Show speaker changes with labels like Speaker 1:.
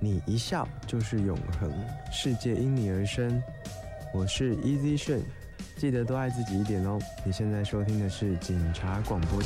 Speaker 1: 你一笑就是永恒，世界因你而生。我是 Easy 顺，记得多爱自己一点哦。你现在收听的是警察广播